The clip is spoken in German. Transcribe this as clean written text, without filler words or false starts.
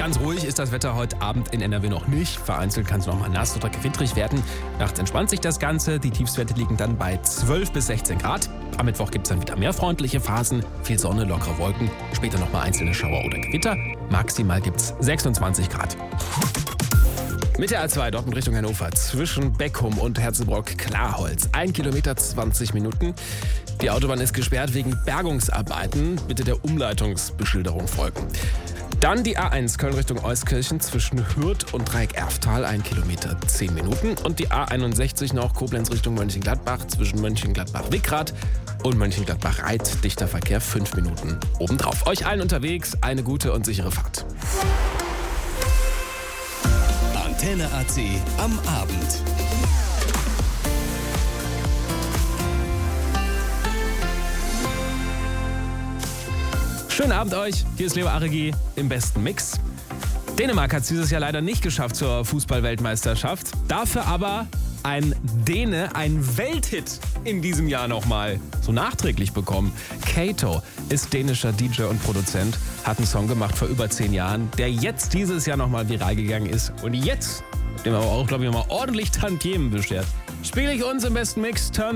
Ganz ruhig ist das Wetter heute Abend in NRW noch nicht. Vereinzelt kann es noch mal nass oder gewittrig werden. Nachts entspannt sich das Ganze. Die Tiefstwerte liegen dann bei 12 bis 16 Grad. Am Mittwoch gibt es dann wieder mehr freundliche Phasen. Viel Sonne, lockere Wolken. Später noch mal einzelne Schauer oder Gewitter. Maximal gibt es 26 Grad. Mit der A2 Dortmund Richtung Hannover zwischen Beckum und Herzebrock-Klarholz. 1 Kilometer 20 Minuten. Die Autobahn ist gesperrt wegen Bergungsarbeiten. Bitte der Umleitungsbeschilderung folgen. Dann die A1 Köln Richtung Euskirchen zwischen Hürth und Dreieck-Erftal, 1 Kilometer 10 Minuten. Und die A61 noch Koblenz Richtung Mönchengladbach zwischen Mönchengladbach-Wickrath und Mönchengladbach-Reit. Dichter Verkehr, 5 Minuten obendrauf. Euch allen unterwegs eine gute und sichere Fahrt. Antenne AC am Abend. Schönen Abend euch, hier ist Leo Aregi im besten Mix. Dänemark hat es dieses Jahr leider nicht geschafft zur Fußball-Weltmeisterschaft. Dafür aber ein Däne, ein Welthit in diesem Jahr nochmal so nachträglich bekommen. Kato ist dänischer DJ und Produzent, hat einen Song gemacht vor über 10 Jahren, der jetzt dieses Jahr nochmal viral gegangen ist. Und jetzt, dem aber auch, glaube ich, nochmal ordentlich Tantiemen beschert, spiele ich uns im besten Mix Turn